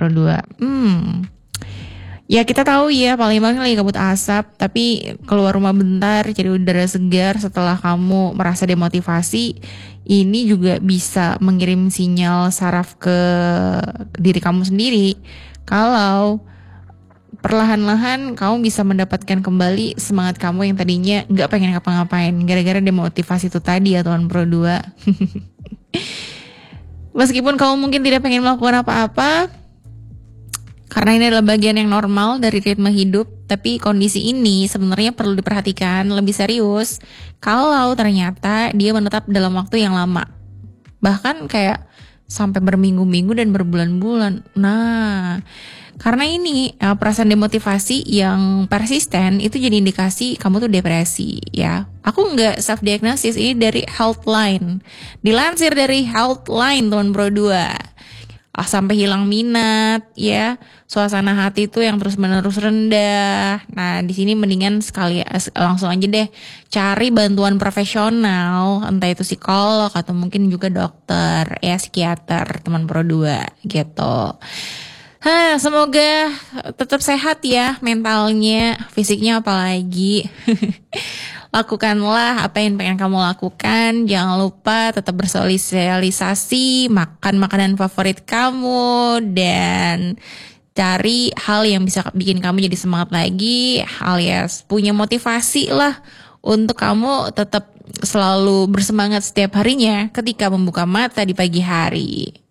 Pro 2. Ya kita tahu ya Palembang lagi kabut asap, tapi keluar rumah bentar cari udara segar setelah kamu merasa demotivasi, ini juga bisa mengirim sinyal saraf ke diri kamu sendiri. Kalau perlahan-lahan kamu bisa mendapatkan kembali semangat kamu yang tadinya gak pengen ngapa-ngapain gara-gara demotivasi itu tadi ya Tuan Pro 2. Meskipun kamu mungkin tidak pengen melakukan apa-apa, karena ini adalah bagian yang normal dari ritme hidup, tapi kondisi ini sebenarnya perlu diperhatikan lebih serius kalau ternyata dia menetap dalam waktu yang lama. Bahkan kayak sampai berminggu-minggu dan berbulan-bulan. Nah, karena ini perasaan demotivasi yang persisten itu jadi indikasi kamu tuh depresi ya. Aku nggak self diagnosis, ini dari Healthline. Dilansir dari Healthline Tuan Pro 2. Sampai hilang minat ya, suasana hati itu yang terus-menerus rendah. Nah, di sini mendingan sekali langsung aja deh cari bantuan profesional, entah itu psikolog atau mungkin juga dokter ya, psikiater Teman Pro 2 gitu. Semoga tetap sehat ya mentalnya, fisiknya apalagi. Lakukanlah apa yang pengen kamu lakukan. Jangan lupa tetap bersosialisasi, makan makanan favorit kamu, dan cari hal yang bisa bikin kamu jadi semangat lagi, alias punya motivasi lah untuk kamu tetap selalu bersemangat setiap harinya ketika membuka mata di pagi hari.